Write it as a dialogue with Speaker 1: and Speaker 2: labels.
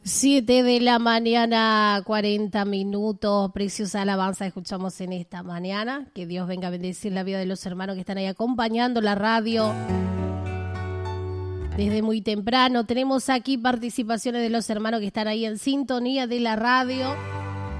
Speaker 1: 7 de la mañana, 40 minutos. Preciosa alabanza escuchamos en esta mañana. Que Dios venga a bendecir la vida de los hermanos que están ahí acompañando la radio desde muy temprano. Tenemos aquí participaciones de los hermanos que están ahí en sintonía de la radio.